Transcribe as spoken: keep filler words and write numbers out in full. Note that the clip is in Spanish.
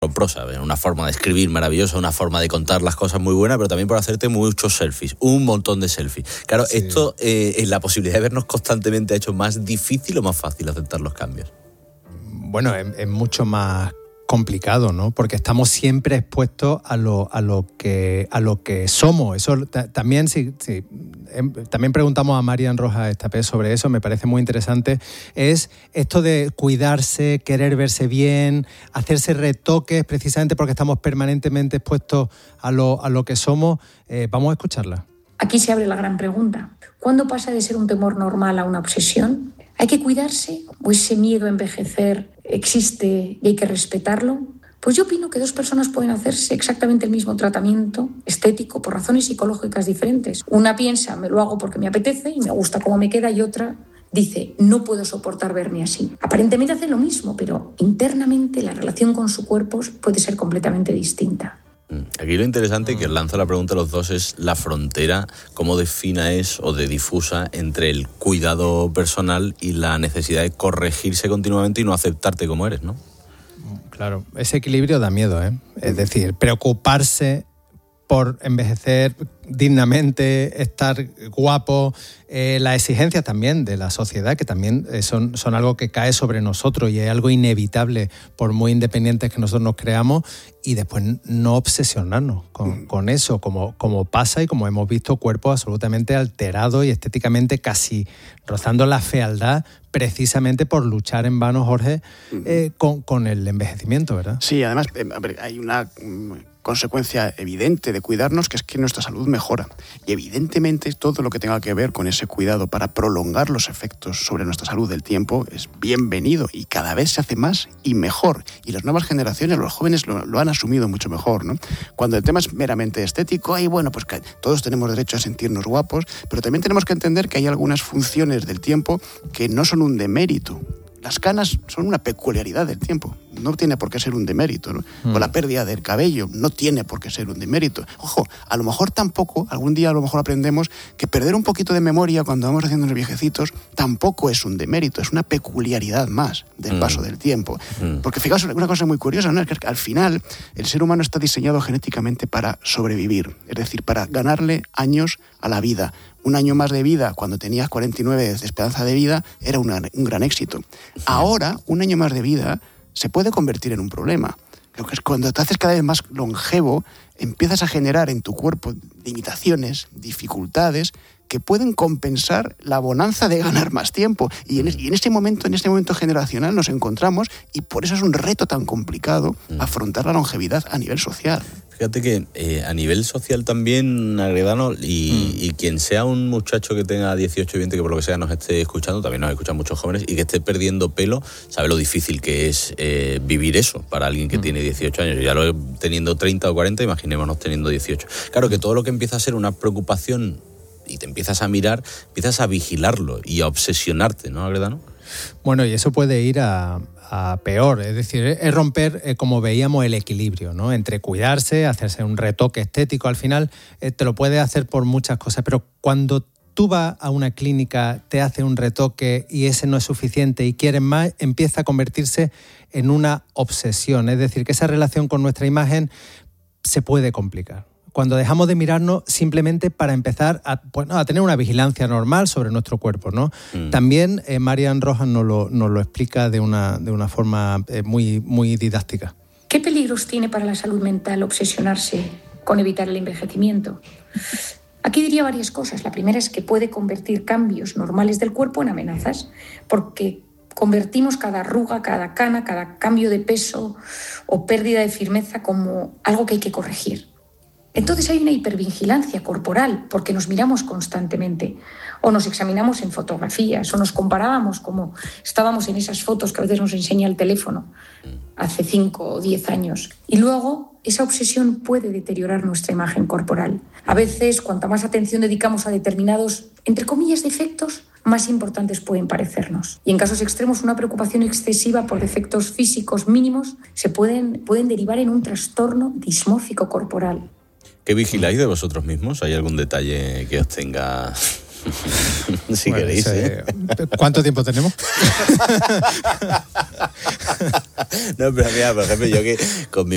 con prosa, una forma de escribir maravillosa, una forma de contar las cosas muy buena, pero también por hacerte muchos selfies, un montón de selfies. Claro, sí. esto, eh, la posibilidad de vernos constantemente ha hecho más difícil o más fácil aceptar los cambios. Bueno, es, es mucho más complicado, ¿no? Porque estamos siempre expuestos a lo, a lo que a lo que somos. Eso t- también sí, sí, eh, también preguntamos a Marian Rojas Estapé sobre eso, me parece muy interesante. Es esto de cuidarse, querer verse bien, hacerse retoques, precisamente porque estamos permanentemente expuestos a lo, a lo que somos. Eh, vamos a escucharla. Aquí se abre la gran pregunta. ¿Cuándo pasa de ser un temor normal a una obsesión? ¿Hay que cuidarse o ese miedo a envejecer existe y hay que respetarlo? Pues yo opino que dos personas pueden hacerse exactamente el mismo tratamiento estético por razones psicológicas diferentes. Una piensa, me lo hago porque me apetece y me gusta cómo me queda, y otra dice, no puedo soportar verme así. Aparentemente hacen lo mismo, pero internamente la relación con su cuerpo puede ser completamente distinta. Aquí lo interesante, que os lanzo la pregunta a los dos, es la frontera, cómo defina es o de difusa entre el cuidado personal y la necesidad de corregirse continuamente y no aceptarte como eres, ¿no? Claro, ese equilibrio da miedo, ¿eh? Es decir, preocuparse por envejecer dignamente, estar guapo, eh, las exigencias también de la sociedad, que también eh, son, son algo que cae sobre nosotros y es algo inevitable por muy independientes que nosotros nos creamos, y después no obsesionarnos con, con eso, como, como pasa y como hemos visto cuerpos absolutamente alterados y estéticamente casi rozando la fealdad, precisamente por luchar en vano, Jorge, eh, con, con el envejecimiento, ¿verdad? Sí, además eh, a ver, hay una consecuencia evidente de cuidarnos, que es que nuestra salud mejora. Y evidentemente todo lo que tenga que ver con ese cuidado para prolongar los efectos sobre nuestra salud del tiempo es bienvenido, y cada vez se hace más y mejor. Y las nuevas generaciones, los jóvenes lo, lo han asumido mucho mejor, ¿no? Cuando el tema es meramente estético, ahí bueno, pues que todos tenemos derecho a sentirnos guapos, pero también tenemos que entender que hay algunas funciones del tiempo que no son un demérito. Las canas son una peculiaridad del tiempo, no tiene por qué ser un demérito, ¿no? Mm. O la pérdida del cabello no tiene por qué ser un demérito. Ojo, a lo mejor tampoco, algún día a lo mejor aprendemos que perder un poquito de memoria cuando vamos haciendo los viejecitos tampoco es un demérito, es una peculiaridad más del mm. paso del tiempo. Mm. Porque fijaos, una cosa muy curiosa, ¿no? Es que al final el ser humano está diseñado genéticamente para sobrevivir, es decir, para ganarle años a la vida. Un año más de vida, cuando tenías cuarenta y nueve de esperanza de vida, era una, un gran éxito. Ahora, un año más de vida se puede convertir en un problema. Creo que es cuando te haces cada vez más longevo, empiezas a generar en tu cuerpo limitaciones, dificultades, que pueden compensar la bonanza de ganar más tiempo. Y en, y en este momento, en este momento generacional nos encontramos, y por eso es un reto tan complicado afrontar la longevidad a nivel social. Fíjate que eh, a nivel social también, Agredano, y, mm. y quien sea un muchacho que tenga dieciocho, veinte, que por lo que sea nos esté escuchando, también nos escuchan muchos jóvenes, y que esté perdiendo pelo, sabe lo difícil que es eh, vivir eso para alguien que mm. tiene dieciocho años. Ya lo teniendo treinta o cuarenta, imaginémonos teniendo dieciocho. Claro que todo lo que empieza a ser una preocupación y te empiezas a mirar, empiezas a vigilarlo y a obsesionarte, ¿no, Agredano? Bueno, y eso puede ir a, a peor, es decir, es romper, eh, como veíamos, el equilibrio, ¿no? Entre cuidarse, hacerse un retoque estético, al final eh, te lo puedes hacer por muchas cosas, pero cuando tú vas a una clínica, te hace un retoque y ese no es suficiente y quieres más, empieza a convertirse en una obsesión, es decir, que esa relación con nuestra imagen se puede complicar. Cuando dejamos de mirarnos simplemente para empezar a, bueno, a tener una vigilancia normal sobre nuestro cuerpo, ¿no? Mm. También eh, Marian Rojas nos lo, nos lo explica de una, de una forma eh, muy, muy didáctica. ¿Qué peligros tiene para la salud mental obsesionarse con evitar el envejecimiento? Aquí diría varias cosas. La primera es que puede convertir cambios normales del cuerpo en amenazas, porque convertimos cada arruga, cada cana, cada cambio de peso o pérdida de firmeza como algo que hay que corregir. Entonces hay una hipervigilancia corporal porque nos miramos constantemente o nos examinamos en fotografías o nos comparábamos como estábamos en esas fotos que a veces nos enseña el teléfono hace cinco o diez años. Y luego esa obsesión puede deteriorar nuestra imagen corporal. A veces, cuanta más atención dedicamos a determinados, entre comillas, defectos, más importantes pueden parecernos. Y en casos extremos, una preocupación excesiva por defectos físicos mínimos se pueden, pueden derivar en un trastorno dismórfico corporal. ¿Qué vigiláis de vosotros mismos? ¿Hay algún detalle que os tenga...? si bueno, queréis, ¿eh? ¿Cuánto tiempo tenemos? No, pero mira, por ejemplo, yo que con mi